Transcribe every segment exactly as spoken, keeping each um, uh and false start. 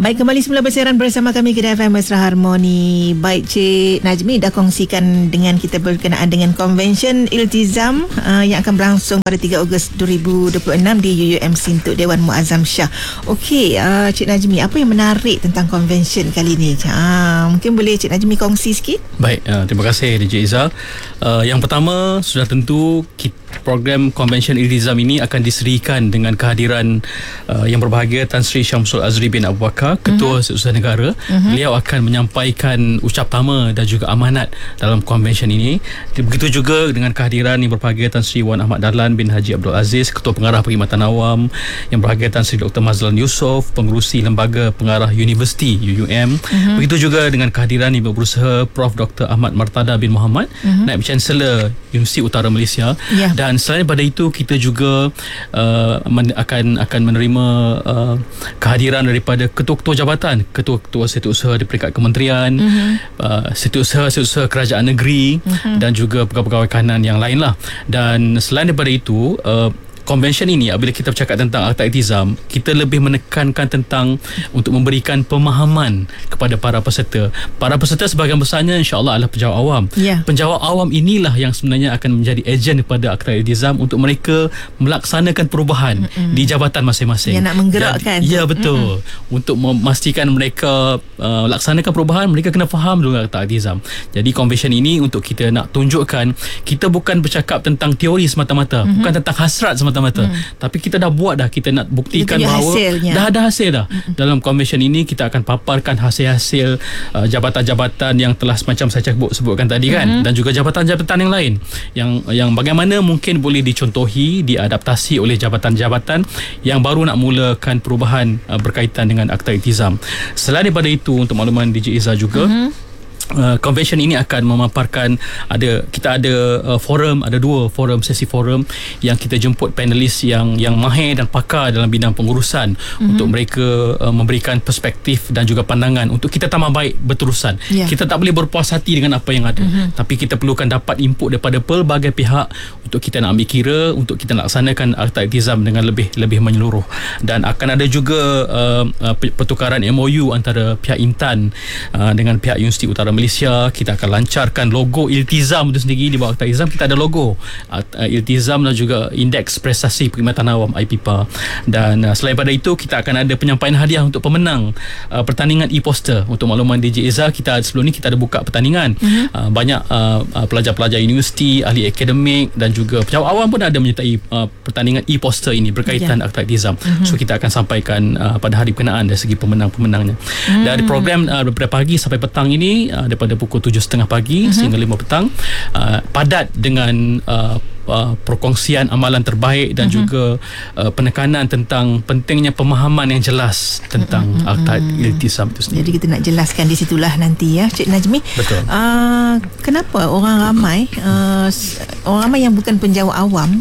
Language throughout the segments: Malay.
Baik, kembali semula bersiaran bersama kami Kedah F M Mesra Harmoni. Baik, Cik Najmi dah kongsikan dengan kita berkenaan dengan Konvensyen Iltizam uh, yang akan berlangsung pada tiga Ogos dua ribu dua puluh enam di U U M Sintuk Dewan Muazzam Shah. Okey, uh, Cik Najmi, apa yang menarik tentang konvensyen kali ini? Uh, mungkin boleh Cik Najmi kongsi sikit? Baik, uh, terima kasih D J Izzah. Uh, yang pertama, sudah tentu kita, program Konvensyen Iltizam ini akan diserikan dengan kehadiran uh, yang berbahagia Tan Sri Syamsul Azri bin Abu Bakar, Ketua uh-huh. Setiausaha Negara. Uh-huh. Beliau akan menyampaikan ucap tama dan juga amanat dalam konvensyen ini. Begitu juga dengan kehadiran yang berbahagia Tan Sri Wan Ahmad Dahlan bin Haji Abdul Aziz, Ketua Pengarah Perkhidmatan Awam, yang berbahagia Tan Sri Doktor Mazlan Yusof, Pengerusi Lembaga Pengarah Universiti U U M. Uh-huh. Begitu juga dengan kehadiran Ibu Berusaha Prof Doktor Ahmad Martada bin Muhammad, uh-huh. Naib Chancellor Universiti Utara Malaysia. Yeah. Dan selain daripada itu, kita juga uh, men- akan akan menerima uh, kehadiran daripada ketua-ketua jabatan, ketua-ketua setiausaha di peringkat kementerian, uh-huh. uh, setiausaha-setiausaha kerajaan negeri, uh-huh. dan juga pegawai-pegawai kanan yang lain lah. Dan selain daripada itu, uh, konvensyen ini, apabila kita bercakap tentang Akta Iltizam, kita lebih menekankan tentang untuk memberikan pemahaman kepada para peserta. Para peserta sebahagian besarnya insya-Allah adalah penjawat awam. Yeah. Penjawat awam inilah yang sebenarnya akan menjadi ejen kepada Akta Iltizam untuk mereka melaksanakan perubahan mm-hmm. di jabatan masing-masing. Yang nak menggerakkan. Ya, betul. Mm-hmm. Untuk memastikan mereka uh, laksanakan perubahan, mereka kena faham dulu Akta Iltizam. Jadi konvensyen ini untuk kita nak tunjukkan, kita bukan bercakap tentang teori semata-mata, mm-hmm. bukan tentang hasrat semata mata hmm. tapi kita dah buat dah, kita nak buktikan bahawa hasilnya. dah ada hasil dah. Hmm. Dalam konvensyen ini kita akan paparkan hasil-hasil uh, jabatan-jabatan yang telah macam saya sebut, sebutkan tadi kan, hmm. dan juga jabatan-jabatan yang lain yang yang bagaimana mungkin boleh dicontohi, diadaptasi oleh jabatan-jabatan yang baru nak mulakan perubahan uh, berkaitan dengan Akta Iltizam. Selain daripada itu, untuk makluman D J Izzah juga, hmm. Uh, konvensyen ini akan memaparkan, ada kita ada uh, forum, ada dua forum, sesi forum yang kita jemput panelis yang yang mahir dan pakar dalam bidang pengurusan, mm-hmm. untuk mereka uh, memberikan perspektif dan juga pandangan untuk kita tambah baik berterusan. Yeah. Kita tak boleh berpuas hati dengan apa yang ada, mm-hmm. tapi kita perlukan dapat input daripada pelbagai pihak untuk kita nak ambil kira, untuk kita nak laksanakan Akta Iltizam dengan lebih lebih menyeluruh. Dan akan ada juga uh, uh, pertukaran M O U antara pihak Intan uh, dengan pihak Universiti Utara Malaysia. Kita akan lancarkan logo Iltizam itu sendiri. Di bawah Akta Iltizam kita ada logo uh, Iltizam dan juga Indeks Prestasi Perkhidmatan Awam I P I P A. Dan uh, selain pada itu, kita akan ada penyampaian hadiah untuk pemenang uh, pertandingan e-poster. Untuk makluman D J Izzah, kita sebelum ni kita ada buka pertandingan. Uh-huh. uh, banyak uh, uh, pelajar-pelajar universiti, ahli akademik dan juga pejabat awam pun ada menyertai uh, pertandingan e-poster ini berkaitan yeah. Akta Iltizam. Uh-huh. So kita akan sampaikan uh, pada hari berkenaan dari segi pemenang-pemenangnya. Uh-huh. Dari program uh, daripada pagi sampai petang ini, uh, daripada pukul tujuh tiga puluh pagi uh-huh. sehingga lima petang, uh, padat dengan uh, uh, perkongsian amalan terbaik dan uh-huh. juga uh, penekanan tentang pentingnya pemahaman yang jelas tentang uh-huh. Akta Iltizam itu sendiri. Jadi kita nak jelaskan di situlah nanti ya, Cik Najmi. Betul. Uh, kenapa orang ramai uh, orang ramai yang bukan penjawat awam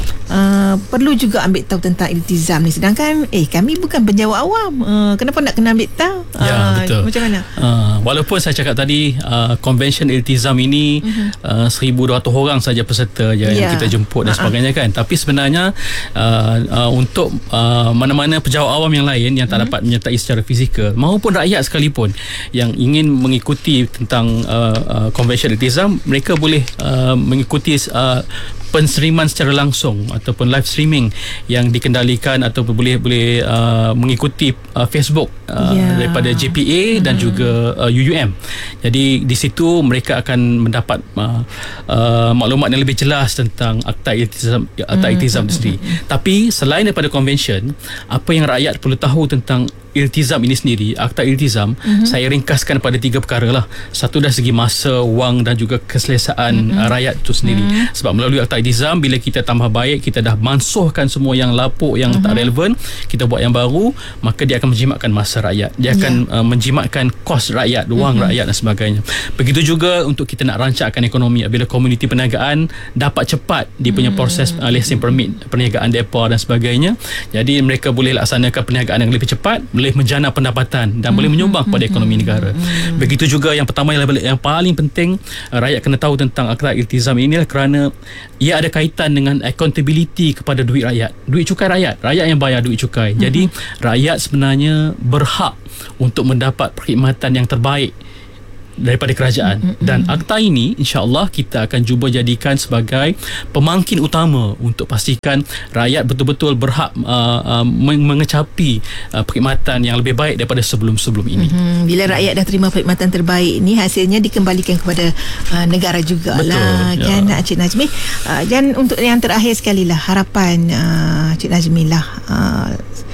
Uh, perlu juga ambil tahu tentang Iltizam ni, sedangkan eh kami bukan penjawat awam, uh, kenapa nak kena ambil tahu? Uh, ya, betul. Macam mana? Uh, walaupun saya cakap tadi uh, konvensyen Iltizam ini uh-huh. uh, seribu dua ratus orang saja peserta je, yeah. yang kita jemput dan uh-huh. sebagainya kan, tapi sebenarnya uh, uh, untuk uh, mana-mana penjawat awam yang lain yang tak uh-huh. dapat menyertai secara fizikal maupun rakyat sekalipun yang ingin mengikuti tentang uh, uh, konvensyen Iltizam, mereka boleh uh, mengikuti uh, penseriman secara langsung ataupun live streaming yang dikendalikan ataupun boleh boleh uh, mengikuti uh, Facebook uh, yeah. daripada J P A hmm. dan juga uh, U U M. Jadi di situ mereka akan mendapat uh, uh, maklumat yang lebih jelas tentang Akta Iltizam, Akta Iltizam hmm. itu sendiri. Tapi selain daripada konvensyen, apa yang rakyat perlu tahu tentang Iltizam ini sendiri, Akta Iltizam, mm-hmm. saya ringkaskan pada tiga perkara lah. Satu dari segi masa, wang dan juga keselesaan mm-hmm. rakyat itu sendiri. Mm-hmm. Sebab melalui Akta Iltizam, bila kita tambah baik, kita dah mansuhkan semua yang lapuk, yang mm-hmm. tak relevan, kita buat yang baru, maka dia akan menjimatkan masa rakyat. Dia akan yeah. uh, menjimatkan kos rakyat, wang mm-hmm. rakyat dan sebagainya. Begitu juga untuk kita nak rancakkan ekonomi. Bila komuniti perniagaan dapat cepat dia punya mm-hmm. proses uh, lesen permit perniagaan depa dan sebagainya, jadi mereka boleh laksanakan perniagaan yang lebih cepat boleh menjana pendapatan dan mm-hmm. boleh menyumbang kepada mm-hmm. ekonomi negara. Mm-hmm. Begitu juga yang pertama yang, yang paling penting, uh, rakyat kena tahu tentang Akta Iltizam ini kerana ia ada kaitan dengan accountability kepada duit rakyat. Duit cukai rakyat, rakyat yang bayar duit cukai. Mm-hmm. Jadi rakyat sebenarnya berhak untuk mendapat perkhidmatan yang terbaik daripada kerajaan. Mm-hmm. Dan akta ini insya-Allah kita akan cuba jadikan sebagai pemangkin utama untuk pastikan rakyat betul-betul berhak uh, uh, mengecapi uh, perkhidmatan yang lebih baik daripada sebelum-sebelum ini. Mm-hmm. Bila rakyat dah terima perkhidmatan terbaik ni, hasilnya dikembalikan kepada uh, negara jugalah. Kan ya. Cik Najmi. Uh, dan untuk yang terakhir sekali lah, harapan uh, Cik Najmi lah uh,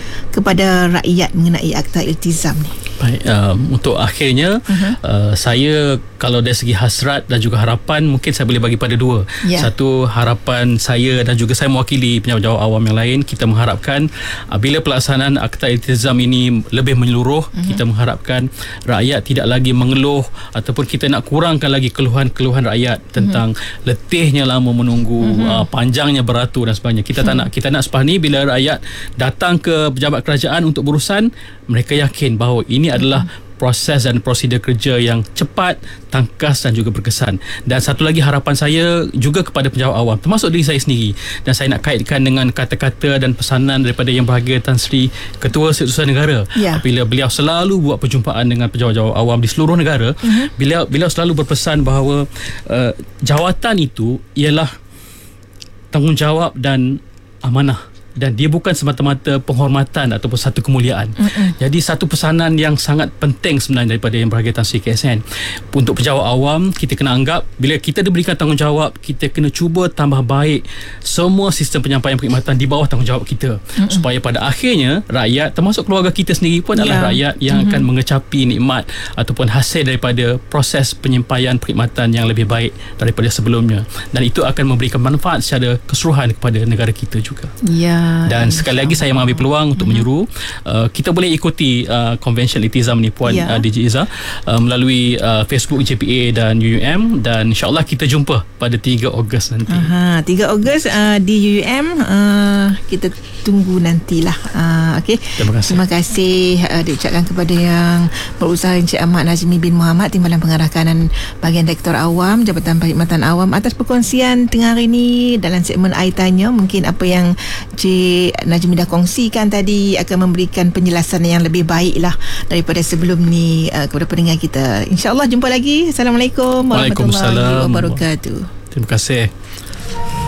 kepada rakyat mengenai Akta Iltizam ni. Baik, um, untuk akhirnya uh-huh. uh, saya kalau dari segi hasrat dan juga harapan, mungkin saya boleh bagi pada dua. Yeah. Satu, harapan saya dan juga saya mewakili penjawat awam yang lain, kita mengharapkan uh, bila pelaksanaan Akta Iltizam ini lebih menyeluruh, uh-huh. kita mengharapkan rakyat tidak lagi mengeluh ataupun kita nak kurangkan lagi keluhan-keluhan rakyat tentang uh-huh. letihnya lama menunggu, uh-huh. uh, panjangnya beratur dan sebagainya. Kita uh-huh. tak nak, kita nak sepah ni bila rakyat datang ke pejabat kerajaan untuk berurusan, mereka yakin bahawa ini adalah proses dan prosedur kerja yang cepat, tangkas dan juga berkesan. Dan satu lagi harapan saya juga kepada penjawat awam, termasuk diri saya sendiri, dan saya nak kaitkan dengan kata-kata dan pesanan daripada Yang Berbahagia Tan Sri Ketua Setiausaha Negara. Ya. Bila beliau selalu buat perjumpaan dengan penjawat-penjawat awam di seluruh negara, uh-huh. beliau beliau selalu berpesan bahawa uh, jawatan itu ialah tanggungjawab dan amanah. Dan dia bukan semata-mata penghormatan ataupun satu kemuliaan. Mm-mm. Jadi satu pesanan yang sangat penting sebenarnya daripada Yang Berbahagia Tan Sri K S N. Untuk pejabat awam, kita kena anggap bila kita diberikan tanggungjawab, kita kena cuba tambah baik semua sistem penyampaian perkhidmatan di bawah tanggungjawab kita. Mm-mm. Supaya pada akhirnya rakyat, termasuk keluarga kita sendiri pun yeah. adalah rakyat yang mm-hmm. akan mengecapi nikmat ataupun hasil daripada proses penyampaian perkhidmatan yang lebih baik daripada sebelumnya. Dan itu akan memberikan manfaat secara keseluruhan kepada negara kita juga. Ya. Yeah. Dan sekali lagi saya mengambil peluang untuk mm-hmm. menyuruh uh, kita boleh ikuti uh, Convention Iltizam ni Puan yeah. uh, D J Izzah uh, melalui uh, Facebook J P A dan U U M, dan insyaAllah kita jumpa pada tiga Ogos nanti. Aha, tiga Ogos uh, di U U M, uh, kita tunggu nantilah. Uh, okay. Terima kasih. Terima kasih uh, diucapkan kepada Yang Berusaha Encik Ahmad Nazmi bin Muhammad, Timbalan Pengarah Kanan Bahagian Direktor Awam Jabatan Perkhidmatan Awam, atas perkongsian tengah hari ini dalam segmen I Tanya. Mungkin apa yang Cik Najmi dah kongsikan tadi akan memberikan penjelasan yang lebih baik lah daripada sebelum ni uh, kepada pendengar kita. InsyaAllah jumpa lagi. Assalamualaikum warahmatullahi wabarakatuh. Terima kasih.